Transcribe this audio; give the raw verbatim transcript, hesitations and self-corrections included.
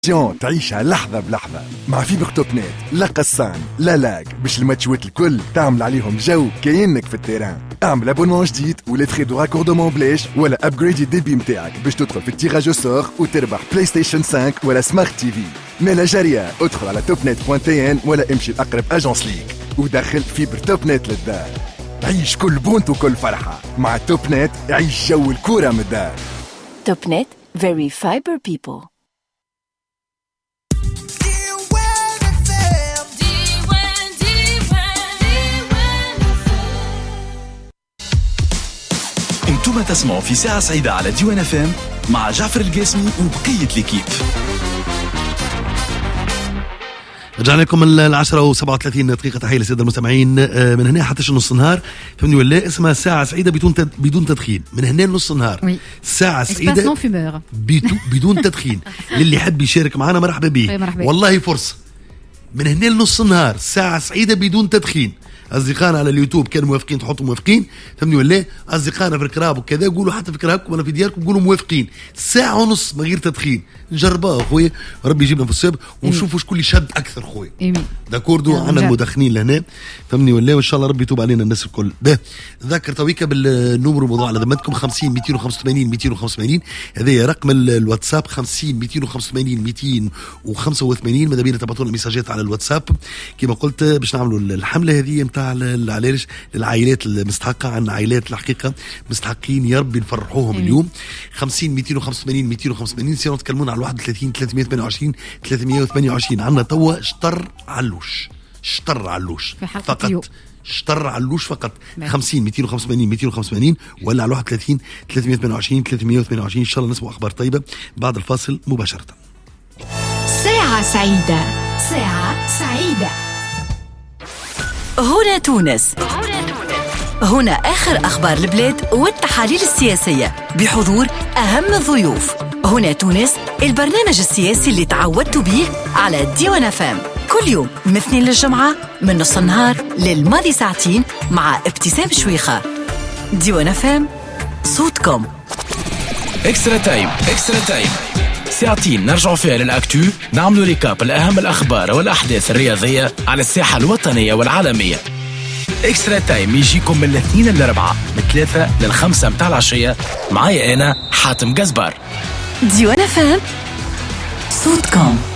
تعيشها لحظة بلحظة مع فيبر توب نت. لا قصان لا لاج باش الماتشوات الكل تعمل عليهم جو كأنك في التيران. اعمل ابونمون جديد ولا تخيدو راكوردومون بلاش ولا ابجريدي الديبي متاعك باش تدخل في التيراج او سور وتربح بلاي ستيشن خمسة ولا سمارت تي في. مالا جارية ادخل على توب نت بوان تي ان ولا امشي لأقرب اجنس ليك ودخل فيبر توب نت للدار. عيش كل بونت وكل فرحة مع توب نت. عيش جو الكورة من الدار. توب نت very fiber people. انتم تسمعوا في ساعة سعيدة على ديوان اف ام مع جعفر القاسمي وبقية الكيب. رجعنا لكم العشرة وسبعة وثلاثين دقيقة. تحية للسادة المستمعين. من هنا حتى نص النهار فهمني ولا اسمها ساعة سعيدة بدون تد... بدون تدخين. من هنا نص النهار ساعة سعيدة بدون تدخين. للي يحب يشارك معنا مرحبا به والله فرصة. من هنا لنص النهار ساعة سعيدة بدون تدخين. أصدقائنا على اليوتيوب كانوا موافقين تحطوا موافقين فهمني ولا أصدقائنا في الكراب وكذا قولوا حتى في كرابكم ولا في دياركم قولوا موافقين. ساعة ونص من غير تدخين نجربها أخوي. ربي يجيبنا في السبب ونشوفوا شكون اللي شد أكثر أخوي. داكوردو عنا المدخنين لهنا فهمني ولا وإن شاء الله ربي يتوب علينا الناس الكل. ده ذكر تويكا بالنمر موضوع على ذمتكم خمسين مئتين وخمسة وثمانين مئتين وخمسة وثمانين. هذا رقم الواتساب خمسين مئتين وخمسة وثمانين مئتين وخمسة وثمانين. ماذا بينا تبعتوا لنا مساجات على الواتساب كما قلت باش نعملوا الحملة هذه متاع العلاج للعائلات المستحقة. عندنا عائلات الحقيقة مستحقين يا رب نفرحوهم اليوم. خمسين مئتين وخمسة وثمانين مئتين وخمسة وثمانين. سيروا تكلمونا على واحد وثلاثين ثلاثمئة وثمانية وعشرين ثلاثمئة وثمانية وعشرين. عندنا توا شطر علوش شطر علوش فقط شطر علوش فقط. خمسين مئتين وخمسة وثمانين مئتين وخمسة وثمانين ولا على واحد وثلاثين ثلاثمئة وثمانية وعشرين ثلاثمئة وثمانية وعشرين. إن شاء الله نسمع أخبار طيبة بعد الفاصل مباشرة. ساعة سعيدة. ساعة سعيدة. هنا تونس. هنا آخر أخبار البلاد والتحاليل السياسية بحضور أهم الضيوف. هنا تونس البرنامج السياسي اللي تعودت به على ديوان اف ام كل يوم من الاثنين للجمعة من نص النهار للماضي ساعتين مع ابتسام شويخة. ديوان اف ام صوتكم. اكسترا تايم. اكسترا تايم ساعتين نرجعوا فيها للأكتو نعملوا ريكاب لأهم الأخبار والأحداث الرياضية على الساحة الوطنية والعالمية. اكسترا تايم يجيكم من الاثنين للأربعة من ثلاثة للخمسة متاع العشية. معايا أنا حاتم جزبار. ديوان اف ام صوتكم.